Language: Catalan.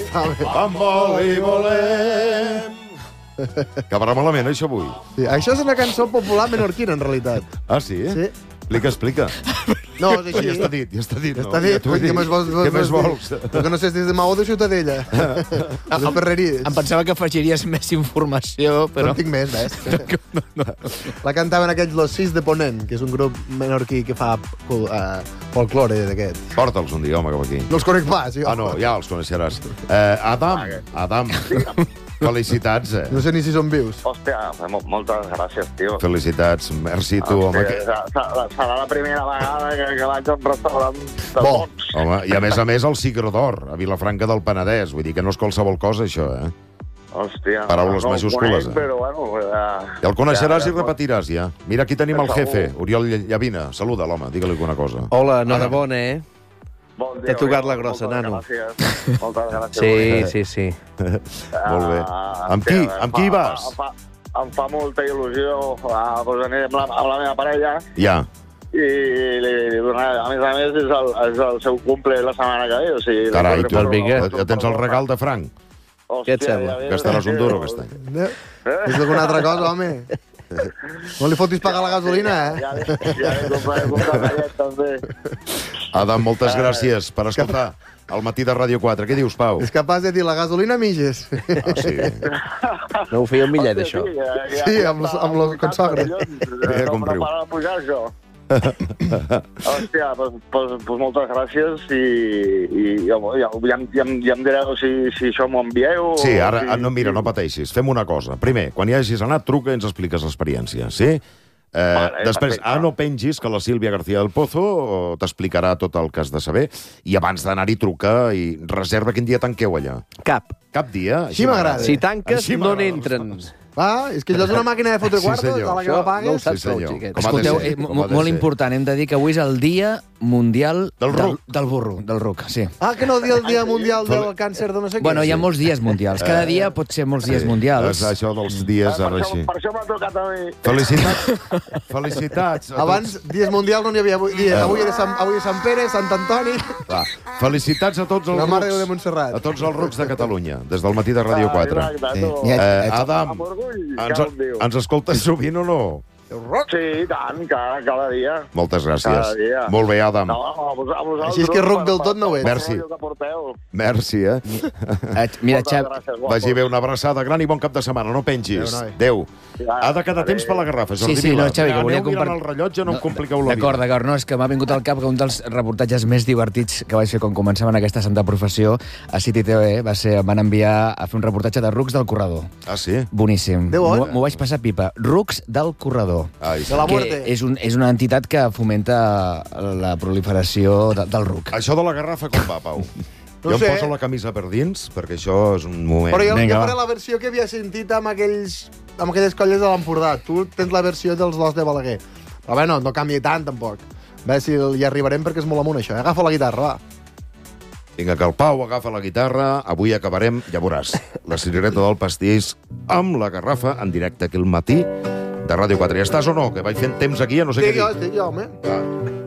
Està bé. Amb oli volem. Acabarà malament, això, avui. Sí, això és una cançó popular menorquina, en realitat. Ah, sí? Sí. Explica. No, és així. Ja està dit. Ja està dit. No? Què més vols? El que no sé si és de Maó de Ciutadella. De Ferreries. Em pensava que afegiries més informació, però... No en tinc més, ves. La cantaven aquells Los Sis de Ponent, que és un grup menorquí que fa folklore d'aquest. Porta'ls un dia, home, cap aquí. No els conec pas, jo. Ah, no, ja els coneixeràs. Adam, felicitats, No sé ni si són vius. Hòstia, moltes gràcies, tio. Felicitats, merci tu, home. Serà la primera vegada que vaig a un restaurant de Bo. bons. Home, i a més, el Sigre d'Or, a Vilafranca del Penedès. Vull dir que no és qualsevol cosa, això, eh? Hòstia. Paraules no majúscules, conec, però bueno... Ja el coneixeràs i repetiràs, ja. Mira, aquí tenim el jefe, Oriol Llavina. Saluda, l'home, digue-li alguna cosa. Hola, enhorabona, eh? Bon dia, T'he tocat la Oriol. Grossa, nano. Moltes gràcies. Sí. Molt bé. Amb qui vas? Em fa molta il·lusió. Doncs anirem amb la meva parella Ja. i a més és el seu cumple la setmana que ve. O sigui, Carai, tu, vinga. ja tens el regal de franc. Què et sembla? Gastaràs un duro aquest any. És alguna altra cosa, home. No li fotis pagar la gasolina, eh? Ja he comprat un cavallet, també. Adam, moltes gràcies per escoltar el matí de Ràdio 4. Què dius, Pau? És capaç de dir la gasolina miges. Ah, sí. No ho feia un millet, això. Sí, amb la consagre. Com riu. No para de pujar, això. Hòstia, doncs moltes gràcies i ja em direu si això m'ho envieu. Sí, ara, no, mira, no pateixis. Fem una cosa. Primer, quan hi hagis anat, truca i ens expliques l'experiència, sí? Després, no pengis, que la Sílvia García del Pozo t'explicarà tot el que has de saber, i abans d'anar-hi truca i reserva quin dia tanqueu allà. Cap. Cap dia? Així m'agrada. Si tanques, Així no m'agrada. n'entren. Ah, és que allò és una màquina de fotre Sí, quartos, senyor. a la que la pagues. No ho saps Sí, senyor. prou, xiquet. Com ha de Escolteu, ser, com ha de molt ser. important, hem de dir que avui és el Dia Mundial Del ruc. del burro, del ruc, sí. Ah, que no dir el dia mundial del càncer de no sé què. Bueno, hi ha molts dies mundials. Cada dia pot ser molts dies mundials. És això dels dies, ara així. Per això m'ha tocat a mi. Felicitats. Felicitats. a tots. Abans, dies mundials no n'hi havia. Avui és Sant Pere, Sant Antoni... Va, felicitats a tots els La Mare de Déu de rucs. Montserrat. A tots els rucs de Catalunya, des del matí de Ràdio 4. Adam, Amb orgull, ja ho diu. ens escoltes sovint o no? Sí, i tant, cada dia. Moltes gràcies. Cada dia. Molt bé, Adam. No, a vosaltres... Així és que ruc del tot no ho ets. Merci. Que porteu. Merci, eh? Mira, Moltes Xavi, gràcies, guapos. Vagi bé, una abraçada gran i bon cap de setmana. No pengis. Adéu, noi. Adéu. Ha de quedar temps per la garrafa, Jordi Sí, Vila. no, Xavi, que volia Aneu mirant compart- el rellotge, no em compliqueu la vida. D'acord, no, és que m'ha vingut al cap que un dels reportatges més divertits que vaig fer quan començava en aquesta santa professió a City TV van enviar a fer un reportatge de rucs del corredor. Ah, sí? Boníssim. De bon? M'ho vaig passar pipa. Rucs del corredor. Ai, sí. De la Que muerte. és una entitat que fomenta la proliferació del ruc. Això de la garrafa com va, Pau? No Jo em sé. poso la camisa per dins, perquè això és un moment... Però jo Vinga, va. faré la versió que havia sentit amb aquelles colles de l'Empordà. Tu tens la versió dels dos de Balaguer. Però bé, no canvia tant, tampoc. A veure si hi arribarem perquè és molt amunt, això. Agafa la guitarra, va. Vinga, que el Pau agafa la guitarra. Avui acabarem, ja veuràs, la cirereta del pastís amb la garrafa en directe aquí al matí de Ràdio 4. Ja estàs o no? Que vaig fent temps aquí, ja no sé què Estic dir. jo, home. Va.